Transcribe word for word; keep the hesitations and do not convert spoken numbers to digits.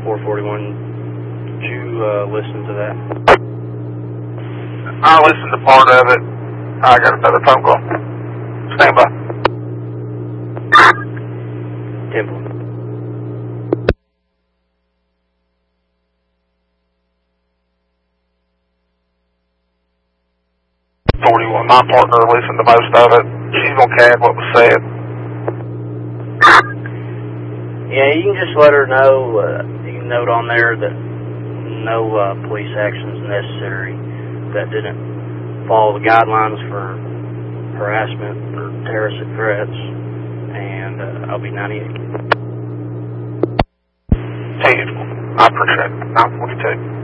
four forty-one. Did you uh, listen to that? I listened to part of it. I got another phone call. Stand by. Temple. forty-one. My partner listened to most of it. She's gonna cab what was said. Yeah, you can just let her know. Uh, you can note on there that no uh, police action is necessary. That didn't follow the guidelines for harassment or terrorist threats. And uh, I'll be ninety-eight. Tangible. I appreciate it. nine forty-two.